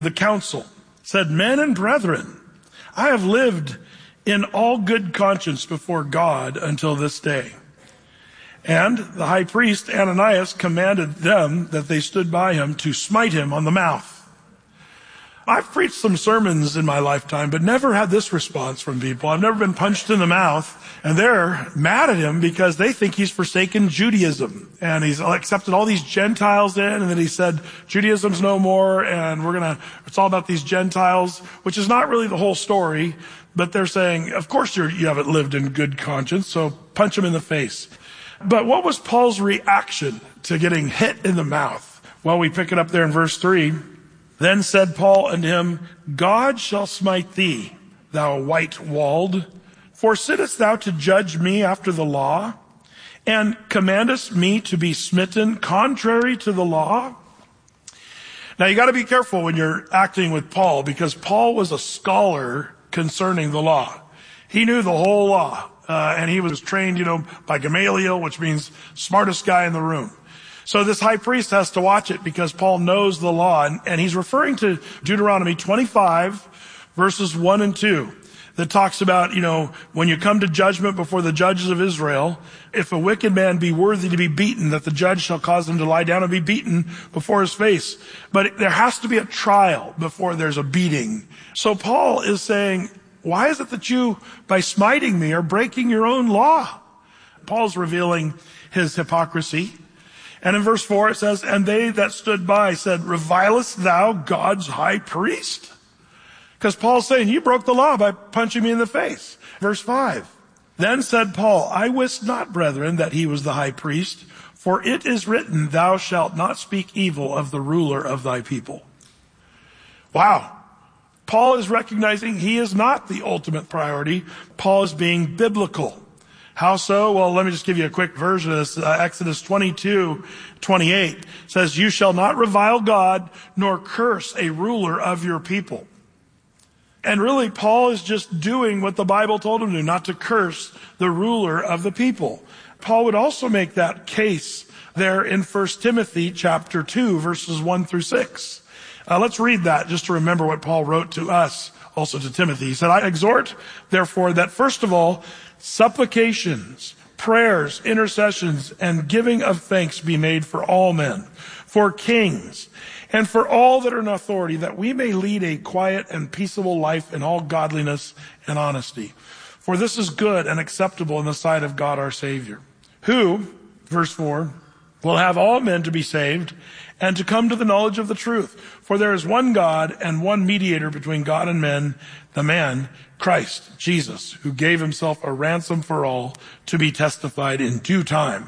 the council, said, "Men and brethren, I have lived in all good conscience before God until this day." And the high priest Ananias commanded them that they stood by him to smite him on the mouth. I've preached some sermons in my lifetime, but never had this response from people. I've never been punched in the mouth, and they're mad at him because they think he's forsaken Judaism. And he's accepted all these Gentiles in, and then he said, Judaism's no more, and it's all about these Gentiles, which is not really the whole story. But they're saying, of course you haven't lived in good conscience, so punch him in the face. But what was Paul's reaction to getting hit in the mouth? Well, we pick it up there in verse 3. Then said Paul unto him, God shall smite thee, thou white-walled. For sittest thou to judge me after the law, and commandest me to be smitten contrary to the law? Now you got to be careful when you're acting with Paul, because Paul was a scholar concerning the law. He knew the whole law, and he was trained, by Gamaliel, which means smartest guy in the room. So this high priest has to watch it because Paul knows the law. And he's referring to Deuteronomy 25, verses 1 and 2, that talks about, when you come to judgment before the judges of Israel, if a wicked man be worthy to be beaten, that the judge shall cause him to lie down and be beaten before his face. But there has to be a trial before there's a beating. So Paul is saying, why is it that you, by smiting me, are breaking your own law? Paul's revealing his hypocrisy. And in verse 4 it says, and they that stood by said, revilest thou God's high priest? Because Paul's saying, you broke the law by punching me in the face. Verse 5, then said Paul, I wist not, brethren, that he was the high priest, for it is written, thou shalt not speak evil of the ruler of thy people. Wow. Paul is recognizing he is not the ultimate priority. Paul is being biblical. How so? Well, let me just give you a quick version of this. Exodus 22:28 says, you shall not revile God, nor curse a ruler of your people. And really, Paul is just doing what the Bible told him to do, not to curse the ruler of the people. Paul would also make that case there in 1 Timothy chapter 2, verses 1 through 6. Let's read that just to remember what Paul wrote to us, also to Timothy. He said, I exhort, therefore, that first of all, supplications, prayers, intercessions, and giving of thanks be made for all men, for kings, and for all that are in authority, that we may lead a quiet and peaceable life in all godliness and honesty. For this is good and acceptable in the sight of God our Savior, who, verse 4, will have all men to be saved and to come to the knowledge of the truth. For there is one God and one mediator between God and men, the man, Christ Jesus, who gave himself a ransom for all, to be testified in due time.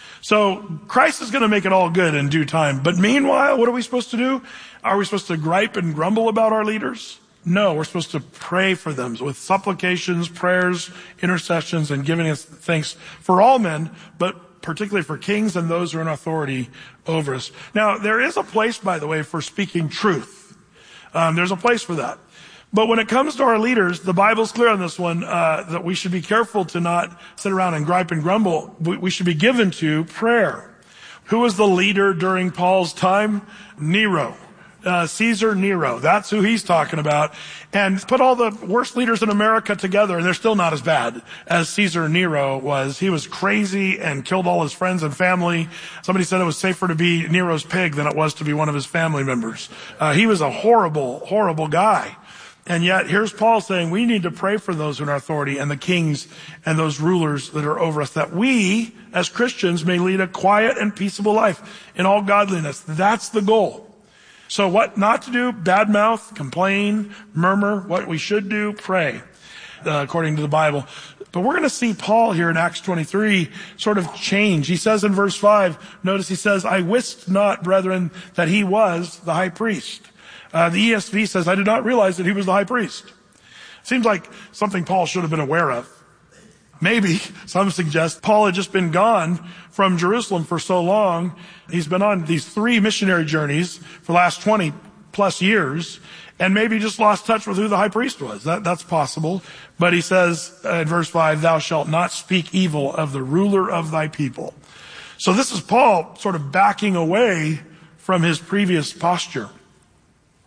So Christ is going to make it all good in due time. But meanwhile, what are we supposed to do? Are we supposed to gripe and grumble about our leaders? No, we're supposed to pray for them with supplications, prayers, intercessions, and giving us thanks for all men, but particularly for kings and those who are in authority over us. Now, there is a place, by the way, for speaking truth. There's a place for that. But when it comes to our leaders, the Bible's clear on this one, that we should be careful to not sit around and gripe and grumble. We should be given to prayer. Who was the leader during Paul's time? Nero. Caesar Nero. That's who he's talking about. And put all the worst leaders in America together, and they're still not as bad as Caesar Nero was. He was crazy and killed all his friends and family. Somebody said it was safer to be Nero's pig than it was to be one of his family members. He was a horrible, horrible guy. And yet, here's Paul saying we need to pray for those in our authority and the kings and those rulers that are over us, that we, as Christians, may lead a quiet and peaceable life in all godliness. That's the goal. So what not to do? Badmouth, complain, murmur. What we should do? Pray, according to the Bible. But we're going to see Paul here in Acts 23 sort of change. He says in verse 5, notice he says, I wist not, brethren, that he was the high priest. The ESV says, I did not realize that he was the high priest. Seems like something Paul should have been aware of. Maybe some suggest Paul had just been gone from Jerusalem for so long. He's been on these 3 missionary journeys for the last 20 plus years, and maybe just lost touch with who the high priest was. That's possible. But he says in verse 5, thou shalt not speak evil of the ruler of thy people. So this is Paul sort of backing away from his previous posture.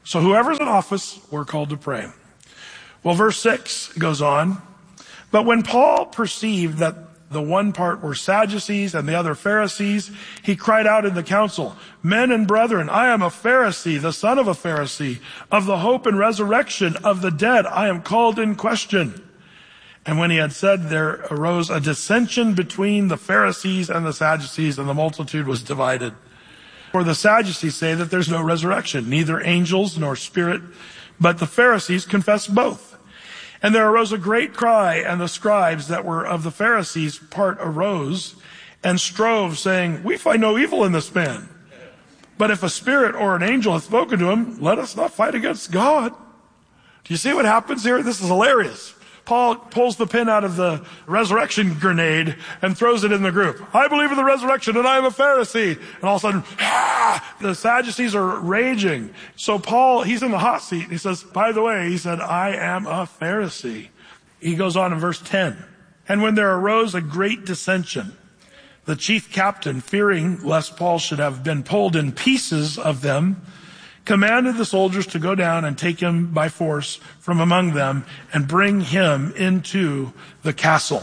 So whoever's in office, we're called to pray. Well, verse 6 goes on. But when Paul perceived that the one part were Sadducees and the other Pharisees, he cried out in the council, "Men and brethren, I am a Pharisee, the son of a Pharisee. Of the hope and resurrection of the dead, I am called in question." And when he had said, there arose a dissension between the Pharisees and the Sadducees, and the multitude was divided. For the Sadducees say that there's no resurrection, neither angels nor spirit, but the Pharisees confess both. And there arose a great cry, and the scribes that were of the Pharisees' part arose and strove, saying, "We find no evil in this man. But if a spirit or an angel hath spoken to him, let us not fight against God." Do you see what happens here? This is hilarious. Paul pulls the pin out of the resurrection grenade and throws it in the group. "I believe in the resurrection and I am a Pharisee." And all of a sudden, the Sadducees are raging. So Paul, he's in the hot seat. He says, by the way, he said, "I am a Pharisee." He goes on in verse 10. And when there arose a great dissension, the chief captain, fearing lest Paul should have been pulled in pieces of them, commanded the soldiers to go down and take him by force from among them and bring him into the castle.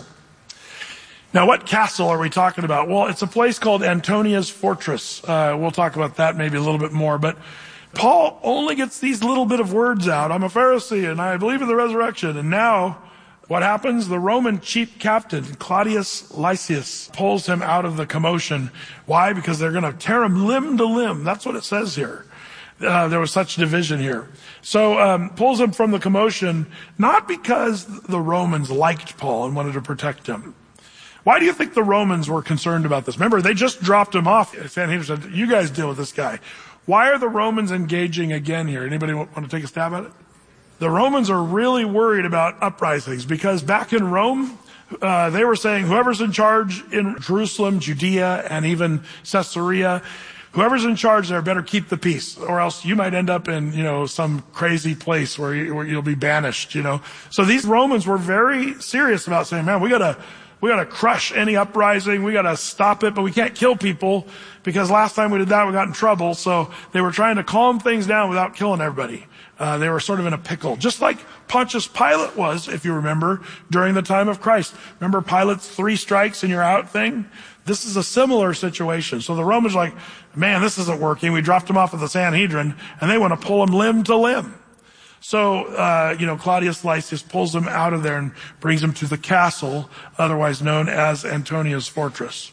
Now, what castle are we talking about? Well, it's a place called Antonia's Fortress. We'll talk about that maybe a little bit more, but Paul only gets these little bit of words out. "I'm a Pharisee and I believe in the resurrection." And now what happens? The Roman chief captain, Claudius Lysias, pulls him out of the commotion. Why? Because they're going to tear him limb to limb. That's what it says here. There was such division here. So pulls him from the commotion, not because the Romans liked Paul and wanted to protect him. Why do you think the Romans were concerned about this? Remember, they just dropped him off. Sanhedrin said, "You guys deal with this guy." Why are the Romans engaging again here? Anybody want to take a stab at it? The Romans are really worried about uprisings because back in Rome, they were saying whoever's in charge in Jerusalem, Judea, and even Caesarea, whoever's in charge there better keep the peace, or else you might end up in, some crazy place where you'll be banished, So these Romans were very serious about saying, man, we gotta crush any uprising. We gotta stop it, but we can't kill people because last time we did that, we got in trouble. So they were trying to calm things down without killing everybody. They were sort of in a pickle, just like Pontius Pilate was, if you remember, during the time of Christ. Remember Pilate's 3 strikes and you're out thing? This is a similar situation. So the Romans are like, man, this isn't working. We dropped him off at the Sanhedrin, and they want to pull him limb to limb. So, Claudius Lysias pulls him out of there and brings him to the castle, otherwise known as Antonia's Fortress.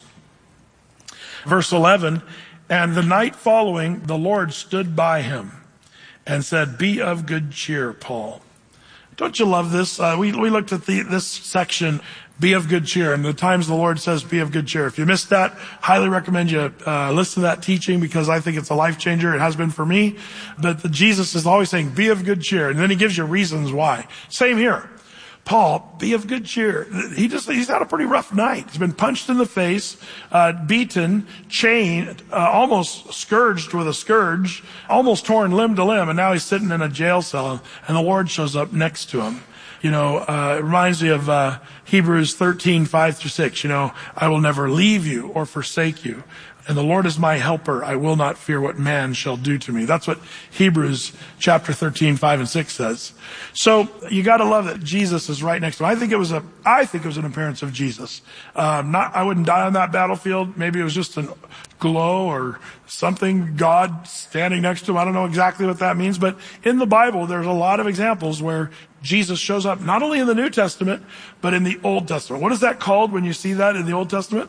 Verse 11, and the night following, the Lord stood by him and said, "Be of good cheer, Paul." Don't you love this? We looked at this section, be of good cheer, and the times the Lord says be of good cheer. If you missed that, highly recommend you listen to that teaching because I think it's a life changer. It has been for me. But Jesus is always saying be of good cheer, and then he gives you reasons why. Same here. Paul, be of good cheer. He's had a pretty rough night. He's been punched in the face, beaten, chained, almost scourged with a scourge, almost torn limb to limb, and now he's sitting in a jail cell, and the Lord shows up next to him. It reminds me of Hebrews 13, 5-6. I will never leave you or forsake you. And the Lord is my helper. I will not fear what man shall do to me. That's what Hebrews chapter 13, 5 and 6 says. So you got to love that Jesus is right next to him. I think it was an appearance of Jesus. I wouldn't die on that battlefield. Maybe it was just a glow or something, God standing next to him. I don't know exactly what that means, but in the Bible, there's a lot of examples where Jesus shows up, not only in the New Testament, but in the Old Testament. What is that called when you see that in the Old Testament?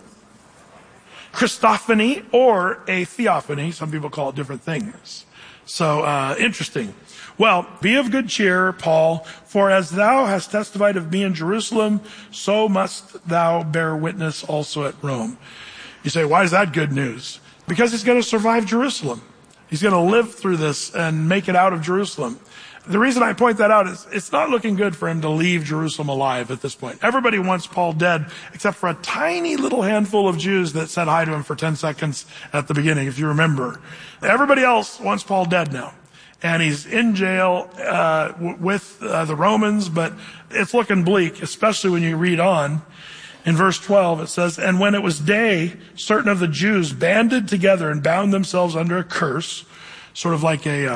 Christophany or a theophany. Some people call it different things. So, interesting. Well, be of good cheer, Paul, for as thou hast testified of me in Jerusalem, so must thou bear witness also at Rome. You say, why is that good news? Because he's going to survive Jerusalem. He's going to live through this and make it out of Jerusalem. The reason I point that out is it's not looking good for him to leave Jerusalem alive at this point. Everybody wants Paul dead, except for a tiny little handful of Jews that said hi to him for 10 seconds at the beginning, if you remember. Everybody else wants Paul dead now. And he's in jail with the Romans, but it's looking bleak, especially when you read on. In verse 12, it says, and when it was day, certain of the Jews banded together and bound themselves under a curse, sort of like a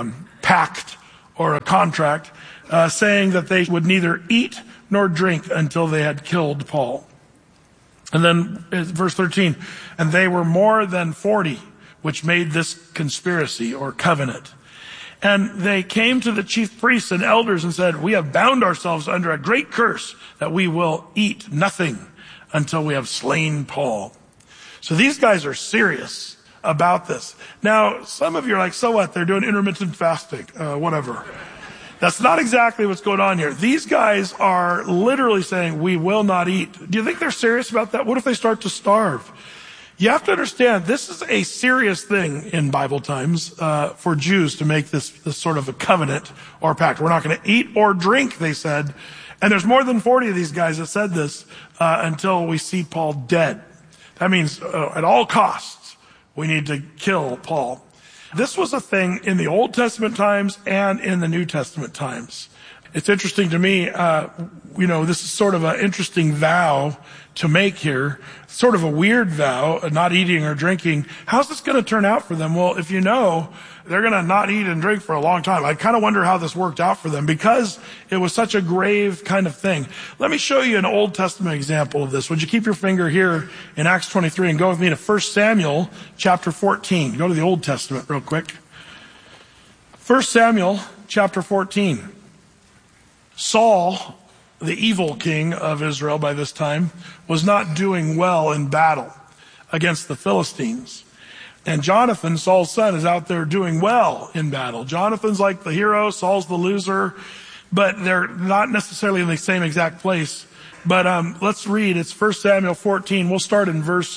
pact or a contract, saying that they would neither eat nor drink until they had killed Paul. And then verse 13, and they were more than 40, which made this conspiracy or covenant. And they came to the chief priests and elders and said, we have bound ourselves under a great curse that we will eat nothing until we have slain Paul. So these guys are serious about this. Now, some of you are like, so what? They're doing intermittent fasting, whatever. That's not exactly what's going on here. These guys are literally saying, we will not eat. Do you think they're serious about that? What if they start to starve? You have to understand, this is a serious thing in Bible times for Jews to make this sort of a covenant or pact. We're not going to eat or drink, they said. And there's more than 40 of these guys that said this until we see Paul dead. That means at all costs, we need to kill Paul. This was a thing in the Old Testament times and in the New Testament times. It's interesting to me, this is sort of an interesting vow to make here, sort of a weird vow, not eating or drinking. How's this going to turn out for them? Well, if you know, they're going to not eat and drink for a long time. I kind of wonder how this worked out for them because it was such a grave kind of thing. Let me show you an Old Testament example of this. Would you keep your finger here in Acts 23 and go with me to 1 Samuel chapter 14. Go to the Old Testament real quick. 1 Samuel chapter 14. Saul, the evil king of Israel by this time, was not doing well in battle against the Philistines. And Jonathan, Saul's son, is out there doing well in battle. Jonathan's like the hero, Saul's the loser, but they're not necessarily in the same exact place. But let's read. It's 1 Samuel 14. We'll start in verse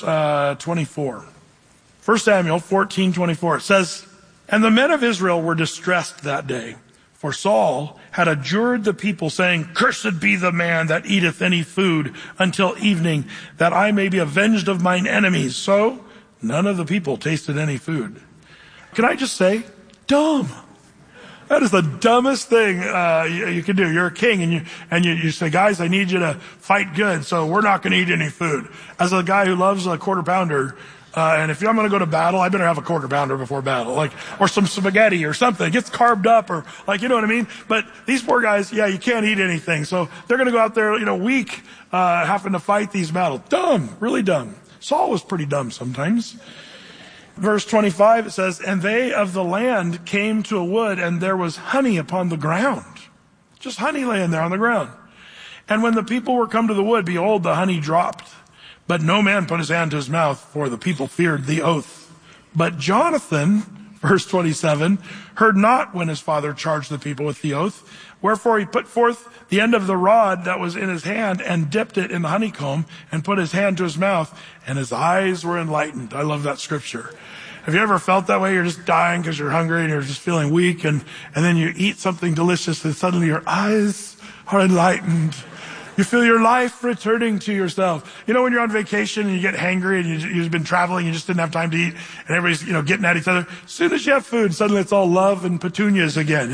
24. 1 Samuel 14:24. It says, and the men of Israel were distressed that day, for Saul had adjured the people, saying, cursed be the man that eateth any food until evening, that I may be avenged of mine enemies. So none of the people tasted any food. Can I just say, dumb. That is the dumbest thing you can do. You're a king and you say, guys, I need you to fight good, so we're not going to eat any food. As a guy who loves a quarter pounder, and if I'm going to go to battle, I better have a quarter pounder before battle, or some spaghetti or something. It gets carved up or you know what I mean? But these poor guys, you can't eat anything. So they're going to go out there, weak, having to fight these battles. Dumb, really dumb. Saul was pretty dumb sometimes. Verse 25, it says, and they of the land came to a wood, and there was honey upon the ground. Just honey laying there on the ground. And when the people were come to the wood, behold, the honey dropped. But no man put his hand to his mouth, for the people feared the oath. But Jonathan, verse 27, heard not when his father charged the people with the oath. Wherefore he put forth the end of the rod that was in his hand and dipped it in the honeycomb and put his hand to his mouth, and his eyes were enlightened. I love that scripture. Have you ever felt that way? You're just dying because you're hungry and you're just feeling weak, and then you eat something delicious and suddenly your eyes are enlightened. You feel your life returning to yourself. When you're on vacation and you get hangry and you've been traveling, you just didn't have time to eat, and everybody's, getting at each other. As soon as you have food, suddenly it's all love and petunias again,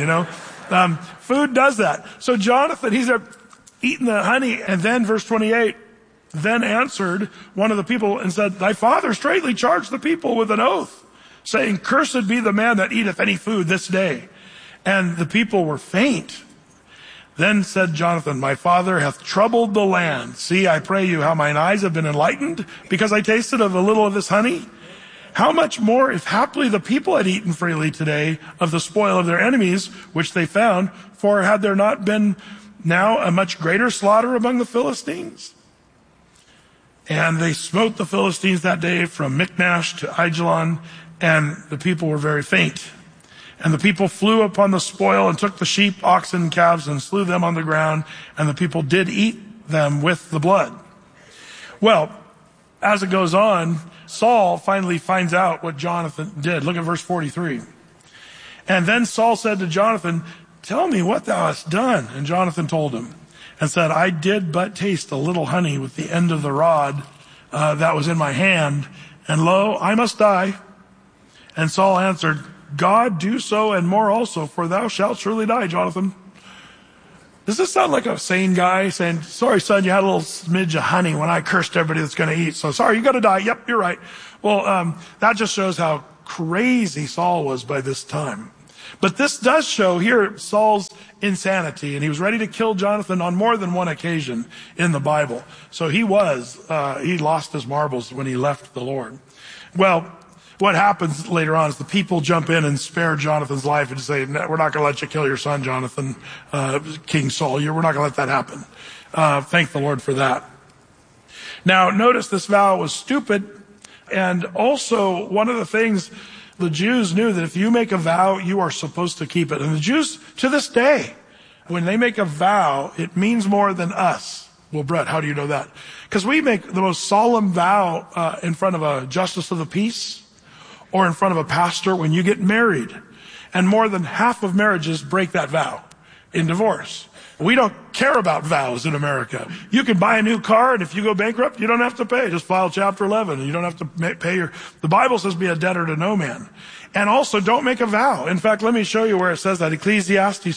Food does that. So Jonathan, he's there eating the honey, and then verse 28, then answered one of the people and said, thy father straightly charged the people with an oath, saying, cursed be the man that eateth any food this day. And the people were faint. Then said Jonathan, my father hath troubled the land. See, I pray you, how mine eyes have been enlightened, because I tasted of a little of this honey. How much more if haply the people had eaten freely today of the spoil of their enemies, which they found, for had there not been now a much greater slaughter among the Philistines? And they smote the Philistines that day from Michmash to Aijalon, and the people were very faint. And the people flew upon the spoil and took the sheep, oxen, and calves and slew them on the ground. And the people did eat them with the blood. Well, as it goes on, Saul finally finds out what Jonathan did. Look at verse 43. And then Saul said to Jonathan, tell me what thou hast done. And Jonathan told him and said, I did but taste a little honey with the end of the rod that was in my hand. And lo, I must die. And Saul answered, God do so and more also, for thou shalt surely die, Jonathan. Does this sound like a sane guy saying, sorry, son, you had a little smidge of honey when I cursed everybody that's going to eat. So sorry, you got to die. Yep, you're right. Well, that just shows how crazy Saul was by this time. But this does show here Saul's insanity, and he was ready to kill Jonathan on more than one occasion in the Bible. So he lost his marbles when he left the Lord. Well, what happens later on is the people jump in and spare Jonathan's life and say, "No, we're not going to let you kill your son, Jonathan, King Saul. We're not going to let that happen." Thank the Lord for that. Now, notice this vow was stupid. And also, one of the things the Jews knew, that if you make a vow, you are supposed to keep it. And the Jews, to this day, when they make a vow, it means more than us. Well, Brett, how do you know that? Because we make the most solemn vow in front of a justice of the peace or in front of a pastor when you get married. And more than half of marriages break that vow in divorce. We don't care about vows in America. You can buy a new car, and if you go bankrupt, you don't have to pay. Just file Chapter 11, and you don't have to pay the Bible says be a debtor to no man. And also, don't make a vow. In fact, let me show you where it says that. Ecclesiastes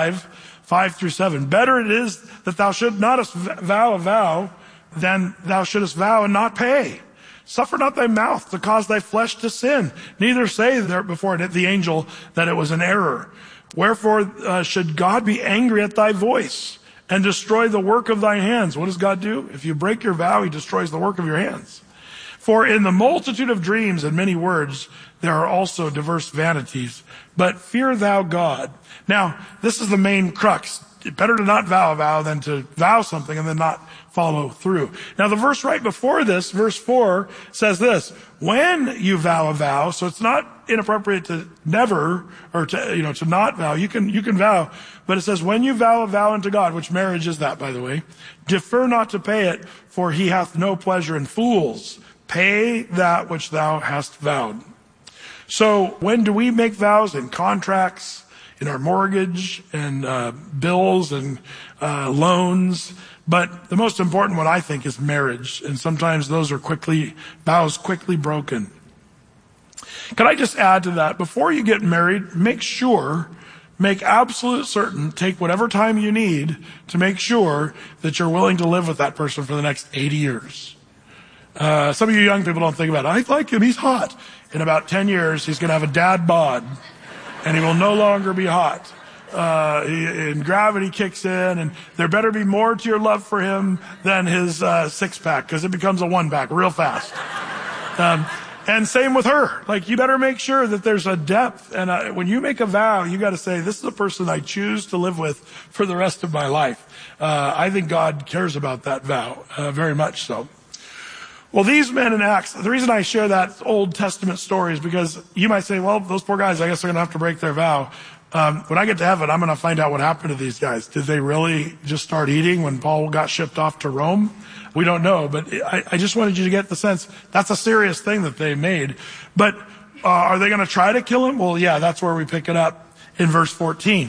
5:5-7. Better it is that thou should not vow a vow than thou shouldest vow and not pay. Suffer not thy mouth to cause thy flesh to sin. Neither say there before the angel that it was an error. Wherefore should God be angry at thy voice and destroy the work of thy hands? What does God do? If you break your vow, he destroys the work of your hands. For in the multitude of dreams and many words, there are also diverse vanities. But fear thou God. Now, this is the main crux. Better to not vow a vow than to vow something and then not follow through. Now, the verse right before this, verse 4, says this: when you vow a vow, so it's not inappropriate to never, or to not vow. You can vow, but it says, when you vow a vow unto God, which marriage is that, by the way, defer not to pay it, for he hath no pleasure in fools. Pay that which thou hast vowed. So when do we make vows? In contracts, in our mortgage, and bills and loans. But the most important one, I think, is marriage. And sometimes those are vows quickly broken. Can I just add to that? Before you get married, make absolute certain, take whatever time you need to make sure that you're willing to live with that person for the next 80 years. Some of you young people don't think about it. I like him, he's hot. In about 10 years, he's going to have a dad bod, and he will no longer be hot. And gravity kicks in, and there better be more to your love for him than his six-pack, because it becomes a one-pack real fast. And same with her. Like, you better make sure that there's a depth. And when you make a vow, you got to say, this is the person I choose to live with for the rest of my life. I think God cares about that vow, very much so. Well, these men in Acts, the reason I share that Old Testament story is because you might say, well, those poor guys, I guess they're going to have to break their vow. When I get to heaven, I'm going to find out what happened to these guys. Did they really just start eating when Paul got shipped off to Rome? We don't know, but I just wanted you to get the sense that's a serious thing that they made. But are they going to try to kill him? Well, yeah, that's where we pick it up in verse 14. It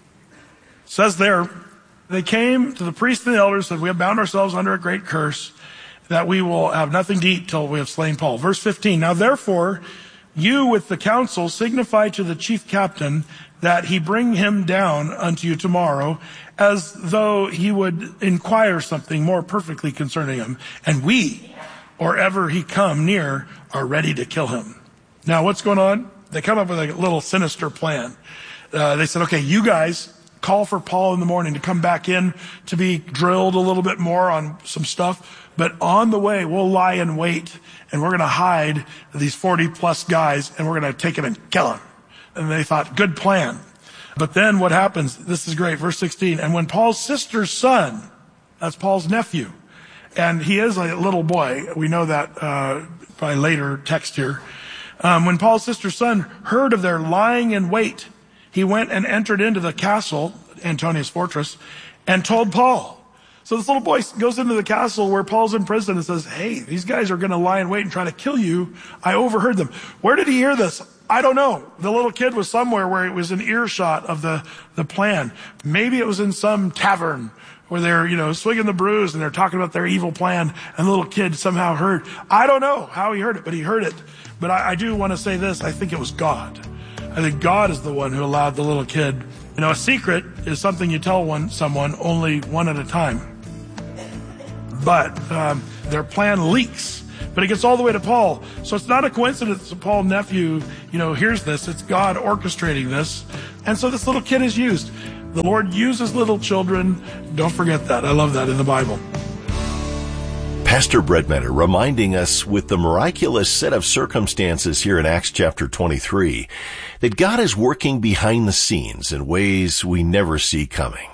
says there, they came to the priests and the elders, said, we have bound ourselves under a great curse, that we will have nothing to eat till we have slain Paul. Verse 15, now therefore, you with the council signify to the chief captain that he bring him down unto you tomorrow, as though he would inquire something more perfectly concerning him. And we, or ever he come near, are ready to kill him. Now, what's going on? They come up with a little sinister plan. They said, okay, you guys call for Paul in the morning to come back in to be drilled a little bit more on some stuff. But on the way, we'll lie in wait, and we're going to hide these 40-plus guys, and we're going to take him and kill him. And they thought, good plan. But then what happens? This is great. Verse 16. And when Paul's sister's son, that's Paul's nephew, and he is a little boy. We know that by later text here. When Paul's sister's son heard of their lying in wait, he went and entered into the castle, Antonius' fortress, and told Paul. So this little boy goes into the castle where Paul's in prison and says, hey, these guys are going to lie in wait and try to kill you. I overheard them. Where did he hear this? I don't know. The little kid was somewhere where it was an earshot of the plan. Maybe it was in some tavern where they're, swinging the brews and they're talking about their evil plan, and the little kid somehow heard. I don't know how he heard it, but he heard it. But I do want to say this. I think it was God. I think God is the one who allowed the little kid. A secret is something you tell someone only one at a time. But their plan leaks But it gets all the way to Paul. So it's not a coincidence that Paul's nephew, hears this. It's God orchestrating this. And so this little kid is used. The Lord uses little children. Don't forget that. I love that in the Bible. Pastor Brett Metter reminding us with the miraculous set of circumstances here in Acts chapter 23 that God is working behind the scenes in ways we never see coming.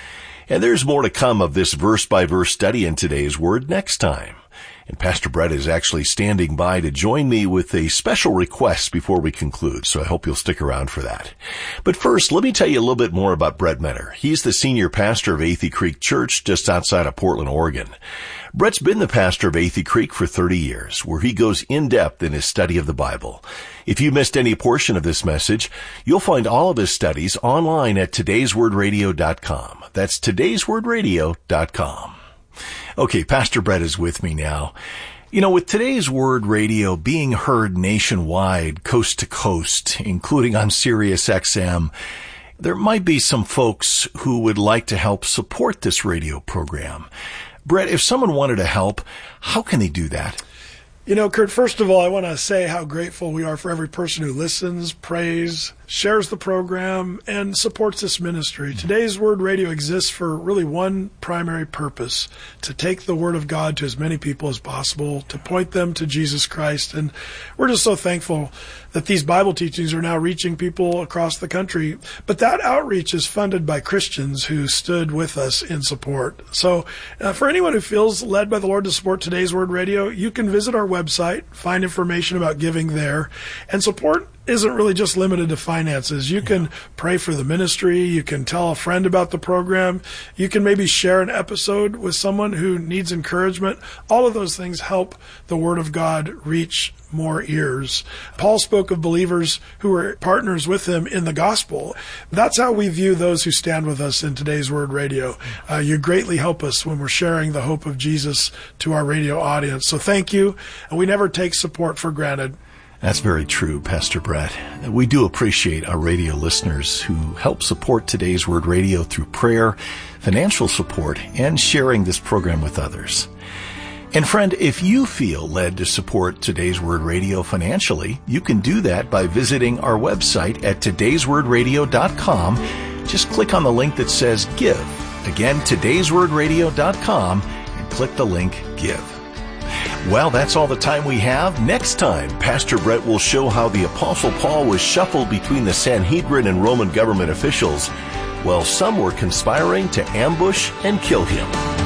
And there's more to come of this verse-by-verse study in today's Word next time. And Pastor Brett is actually standing by to join me with a special request before we conclude, so I hope you'll stick around for that. But first, let me tell you a little bit more about Brett Metter. He's the senior pastor of Athey Creek Church just outside of Portland, Oregon. Brett's been the pastor of Athey Creek for 30 years, where he goes in-depth in his study of the Bible. If you missed any portion of this message, you'll find all of his studies online at today'swordradio.com. That's today'swordradio.com. Okay, Pastor Brett is with me now. With Today's Word Radio being heard nationwide, coast to coast, including on Sirius XM, there might be some folks who would like to help support this radio program. Brett, if someone wanted to help, how can they do that? Kurt, first of all, I want to say how grateful we are for every person who listens, prays, shares the program, and supports this ministry. Today's Word Radio exists for really one primary purpose: to take the Word of God to as many people as possible, to point them to Jesus Christ. And we're just so thankful that these Bible teachings are now reaching people across the country. But that outreach is funded by Christians who stood with us in support. So for anyone who feels led by the Lord to support Today's Word Radio, you can visit our website, find information about giving there, and support isn't really just limited to finances. You can pray for the ministry. You can tell a friend about the program. You can maybe share an episode with someone who needs encouragement. All of those things help the Word of God reach more ears. Paul spoke of believers who were partners with him in the gospel. That's how we view those who stand with us in Today's Word Radio. You greatly help us when we're sharing the hope of Jesus to our radio audience. So thank you. And we never take support for granted. That's very true, Pastor Brett. We do appreciate our radio listeners who help support Today's Word Radio through prayer, financial support, and sharing this program with others. And friend, if you feel led to support Today's Word Radio financially, you can do that by visiting our website at today'swordradio.com. Just click on the link that says Give. Again, today'swordradio.com, and click the link Give. Well, that's all the time we have. Next time, Pastor Brett will show how the Apostle Paul was shuffled between the Sanhedrin and Roman government officials, while some were conspiring to ambush and kill him.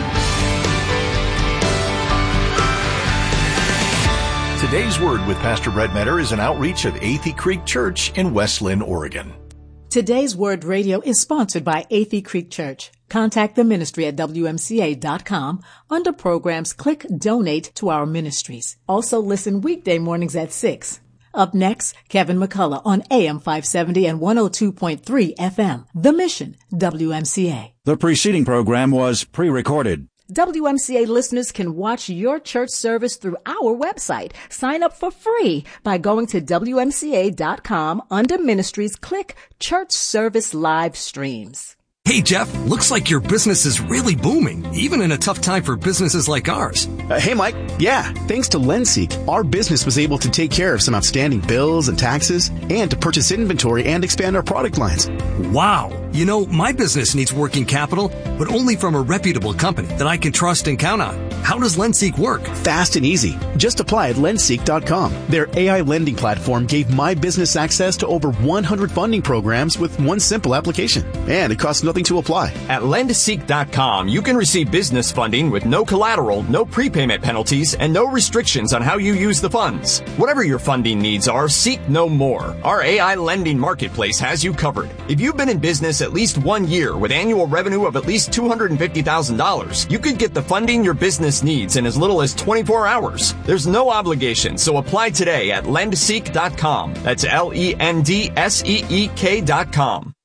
Today's Word with Pastor Brett Metter is an outreach of Athey Creek Church in West Linn, Oregon. Today's Word Radio is sponsored by Athey Creek Church. Contact the ministry at WMCA.com. Under programs, click Donate to our ministries. Also listen weekday mornings at 6. Up next, Kevin McCullough on AM 570 and 102.3 FM. The Mission, WMCA. The preceding program was pre-recorded. WMCA listeners can watch your church service through our website. Sign up for free by going to WMCA.com. Under Ministries, click Church Service Live Streams. Hey, Jeff, looks like your business is really booming, even in a tough time for businesses like ours. Hey, Mike. Yeah, thanks to LendSeek, our business was able to take care of some outstanding bills and taxes and to purchase inventory and expand our product lines. Wow. My business needs working capital, but only from a reputable company that I can trust and count on. How does LendSeek work? Fast and easy. Just apply at lendseek.com. Their AI lending platform gave my business access to over 100 funding programs with one simple application. And it costs nothing to apply. At lendseek.com, you can receive business funding with no collateral, no prepayment penalties, and no restrictions on how you use the funds. Whatever your funding needs are, seek no more. Our AI lending marketplace has you covered. If you've been in business at least 1 year with annual revenue of at least $250,000, you could get the funding your business needs in as little as 24 hours. There's no obligation, so apply today at lendseek.com. That's LENDSEEK.com.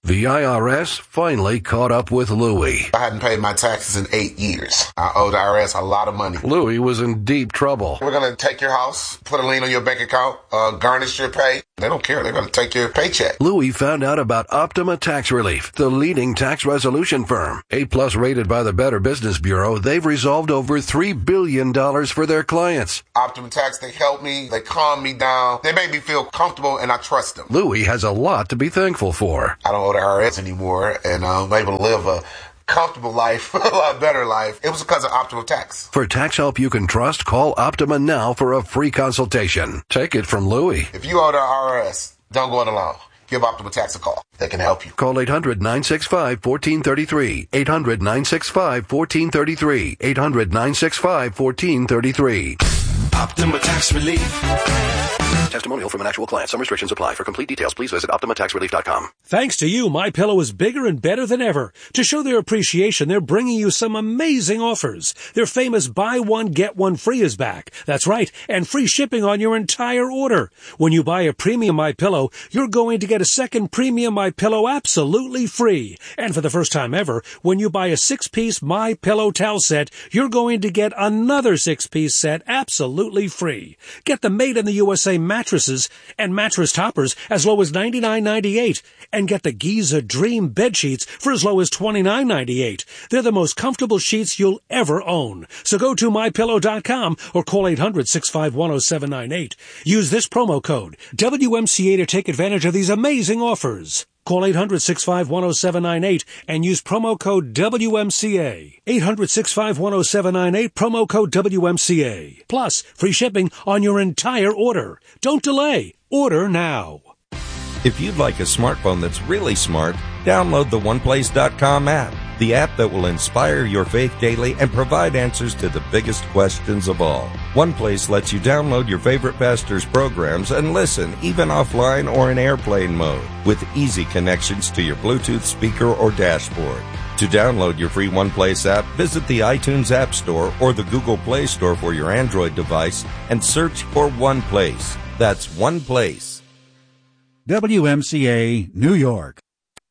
The IRS finally caught up with Louie. I hadn't paid my taxes in 8 years. I owe the IRS a lot of money. Louie was in deep trouble. We're going to take your house, put a lien on your bank account, garnish your pay. They don't care. They're going to take your paycheck. Louie found out about Optima Tax Relief, the leading tax resolution firm. A+ rated by the Better Business Bureau, they've resolved over $3 billion for their clients. Optima Tax, they help me. They calm me down. They make me feel comfortable, and I trust them. Louie has a lot to be thankful for. I don't owe the IRS anymore, and I'm able to live a comfortable life, a lot better life. It was because of Optima Tax. For tax help you can trust, call Optima now for a free consultation. Take it from Louie. If you owe the IRS, don't go it alone. Give Optima Tax a call. They can help you. Call 800-965-1433. 800-965-1433. 800-965-1433. Optima Tax Relief. Testimonial from an actual client. Some restrictions apply. For complete details, please visit OptimaTaxRelief.com. Thanks to you, MyPillow is bigger and better than ever. To show their appreciation, they're bringing you some amazing offers. Their famous buy one, get one free is back. That's right, and free shipping on your entire order. When you buy a premium MyPillow, you're going to get a second premium MyPillow absolutely free. And for the first time ever, when you buy a 6-piece MyPillow towel set, you're going to get another 6-piece set absolutely free. Get the Made in the USA mattresses and mattress toppers as low as $99.98, and get the Giza Dream bed sheets for as low as $29.98. They're the most comfortable sheets you'll ever own. So go to MyPillow.com or call 800-651-0798. Use this promo code WMCA to take advantage of these amazing offers. Call 800-651-0798 and use promo code WMCA. 800-651-0798, promo code WMCA. Plus, free shipping on your entire order. Don't delay. Order now. If you'd like a smartphone that's really smart, download the OnePlace.com app, the app that will inspire your faith daily and provide answers to the biggest questions of all. OnePlace lets you download your favorite pastor's programs and listen, even offline or in airplane mode, with easy connections to your Bluetooth speaker or dashboard. To download your free OnePlace app, visit the iTunes App Store or the Google Play Store for your Android device and search for OnePlace. That's OnePlace. WMCA, New York.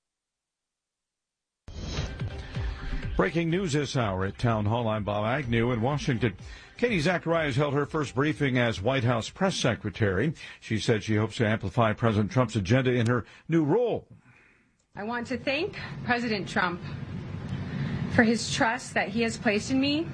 Breaking news this hour at Town Hall. I'm Bob Agnew in Washington. Katie Zacharias held her first briefing as White House press secretary. She said she hopes to amplify President Trump's agenda in her new role. I want to thank President Trump for his trust that he has placed in me.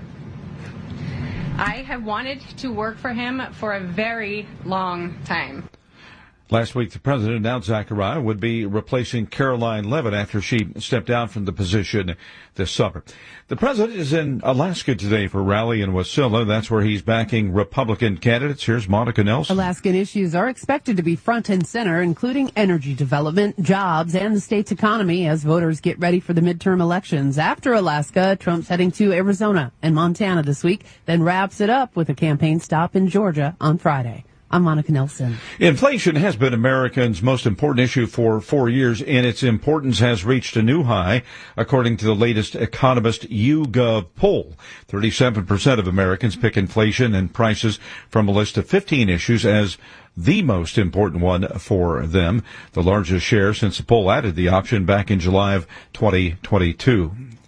I have wanted to work for him for a very long time. Last week, the president announced Zachariah would be replacing Caroline Leavitt after she stepped down from the position this summer. The president is in Alaska today for a rally in Wasilla. That's where he's backing Republican candidates. Here's Monica Nelson. Alaskan issues are expected to be front and center, including energy development, jobs, and the state's economy as voters get ready for the midterm elections. After Alaska, Trump's heading to Arizona and Montana this week, then wraps it up with a campaign stop in Georgia on Friday. I'm Monica Nelson. Inflation has been Americans' most important issue for 4 years, and its importance has reached a new high, according to the latest Economist YouGov poll. 37% of Americans pick inflation and prices from a list of 15 issues as the most important one for them, the largest share since the poll added the option back in July of 2022.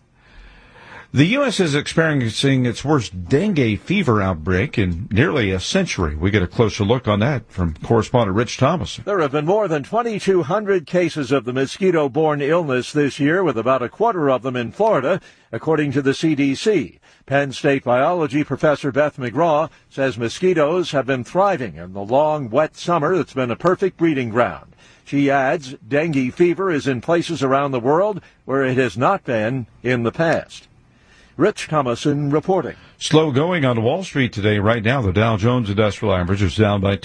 The U.S. is experiencing its worst dengue fever outbreak in nearly a century. We get a closer look on that from correspondent Rich Thomas. There have been more than 2,200 cases of the mosquito-borne illness this year, with about a quarter of them in Florida, according to the CDC. Penn State biology professor Beth McGraw says mosquitoes have been thriving in the long, wet summer that's been a perfect breeding ground. She adds dengue fever is in places around the world where it has not been in the past. Rich Thomason reporting. Slow going on Wall Street today. Right now, the Dow Jones Industrial Average is down by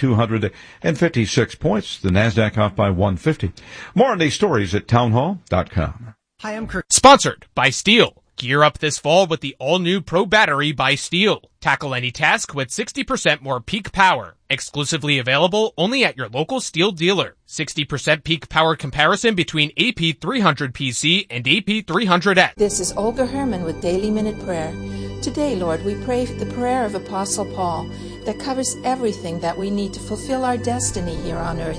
256 points. The NASDAQ off by 150. More on these stories at townhall.com. Hi, I'm Kirk. Sponsored by Steel. Gear up this fall with the all-new Pro Battery by Steel. Tackle any task with 60% more peak power. Exclusively available only at your local Steel dealer. 60% peak power comparison between AP300PC and AP300X. This is Olga Herman with Daily Minute Prayer. Today, Lord, we pray the prayer of Apostle Paul that covers everything that we need to fulfill our destiny here on earth.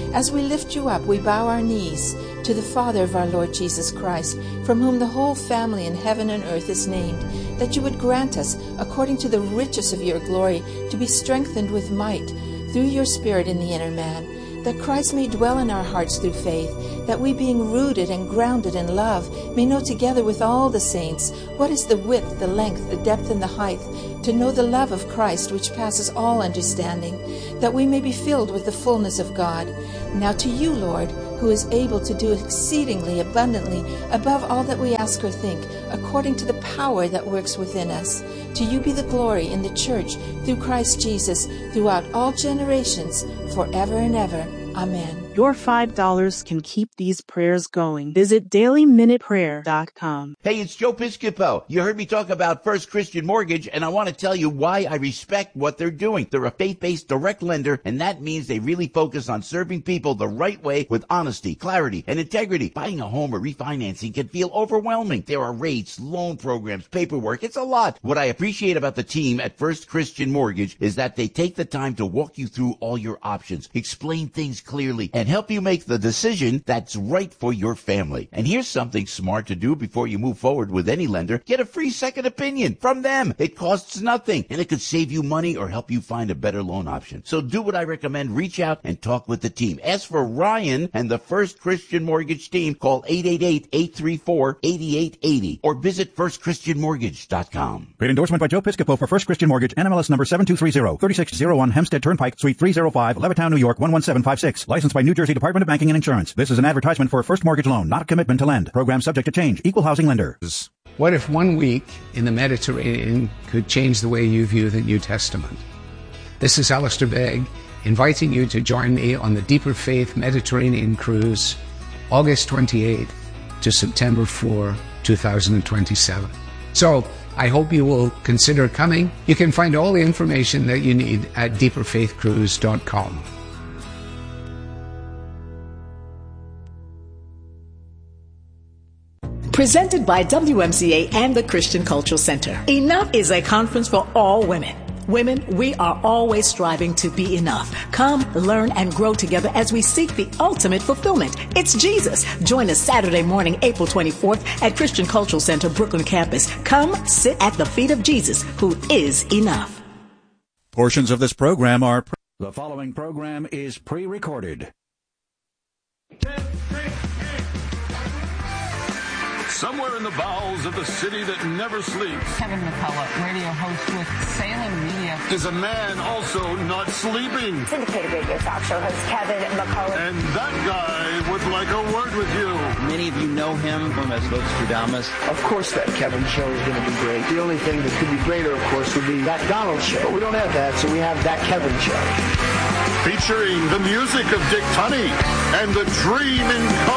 As we lift you up, we bow our knees to the Father of our Lord Jesus Christ, from whom the whole family in heaven and earth is named, that you would grant us, according to the riches of your glory, to be strengthened with might through your Spirit in the inner man, that Christ may dwell in our hearts through faith, that we, being rooted and grounded in love, may know together with all the saints what is the width, the length, the depth, and the height, to know the love of Christ which passes all understanding, that we may be filled with the fullness of God. Now to you, Lord, who is able to do exceedingly abundantly above all that we ask or think, according to the power that works within us. To you be the glory in the church through Christ Jesus throughout all generations, forever and ever. Amen. Your $5 can keep these prayers going. Visit dailyminuteprayer.com. Hey, it's Joe Piscopo. You heard me talk about First Christian Mortgage, and I want to tell you why I respect what they're doing. They're a faith-based direct lender, and that means they really focus on serving people the right way with honesty, clarity, and integrity. Buying a home or refinancing can feel overwhelming. There are rates, loan programs, paperwork. It's a lot. What I appreciate about the team at First Christian Mortgage is that they take the time to walk you through all your options, explain things clearly, and help you make the decision that's right for your family. And here's something smart to do before you move forward with any lender. Get a free second opinion from them. It costs nothing, and it could save you money or help you find a better loan option. So do what I recommend. Reach out and talk with the team. Ask for Ryan and the First Christian Mortgage team. Call 888-834-8880 or visit firstchristianmortgage.com. Great endorsement by Joe Piscopo for First Christian Mortgage, NMLS number 7230, 3601 Hempstead Turnpike, Suite 305, Levittown, New York 11756. Licensed by New Jersey Department of Banking and Insurance. This is an advertisement for a first mortgage loan, not a commitment to lend. Program subject to change. Equal housing lender. What if 1 week in the Mediterranean could change the way you view the New Testament? This is Alistair Begg, inviting you to join me on the Deeper Faith Mediterranean Cruise, August 28th to September 4, 2027. So, I hope you will consider coming. You can find all the information that you need at deeperfaithcruise.com. Presented by WMCA and the Christian Cultural Center. Enough is a conference for all women. Women, we are always striving to be enough. Come, learn, and grow together as we seek the ultimate fulfillment. It's Jesus. Join us Saturday morning, April 24th at Christian Cultural Center, Brooklyn campus. Come sit at the feet of Jesus, who is enough. Portions of this program are... The following program is pre-recorded. Somewhere in the bowels of the city that never sleeps, Kevin McCullough, radio host with Salem Media, is a man also not sleeping. Syndicated radio talk show host Kevin McCullough. And that guy would like a word with you. Many of you know him from as Nostradamus. Of course that Kevin show is going to be great. The only thing that could be greater, of course, would be that Donald show. But we don't have that, so we have that Kevin show. Featuring the music of Dick Tunney and the Dream in Color.